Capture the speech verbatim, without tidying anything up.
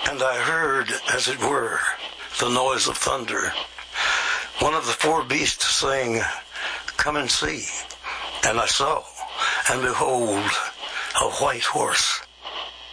And I heard, as it were, the noise of thunder. One of the four beasts saying, "Come and see." And I saw, and behold, a white horse.